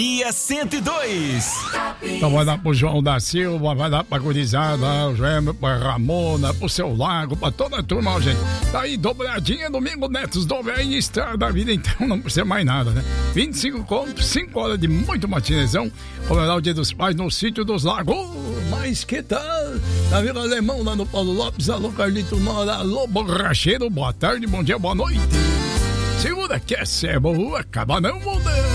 Bahia 102. Então vai dar pro João da Silva, vai dar pra gurizada, o Gêmeo, pra Ramona, pro Seu Lago, pra toda a turma, ó, gente. Tá aí, dobradinha, domingo, Netos do Velho, estrada da vida, então não precisa mais nada, né? 25 contos, 5 horas de muito matinezão, comemorar o Dia dos Pais no Sítio dos Lagos. Mas que tal? Na Vila Alemão, lá no Paulo Lopes, alô Carlito Nora, alô Borracheiro, boa tarde, bom dia, boa noite. Segura que essa é boa, acaba não, mundo.